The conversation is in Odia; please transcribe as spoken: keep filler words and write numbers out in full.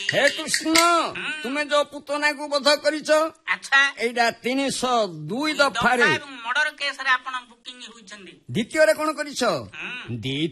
ହେ କୃଷ୍ଣ ତୁମେ ଯୋଉ ପୁତନାକୁ ବଧ କରିଛ ଆଚ୍ଛା ଏଇଟା ତିନିଶହ ଦୁଇ ଦଫାରେ ମର୍ଡର କେସରେ ଆପଣ ବୁକିଂ ହୋଇଛନ୍ତି। ଦ୍ୱିତୀୟରେ କଣ କରିଛ?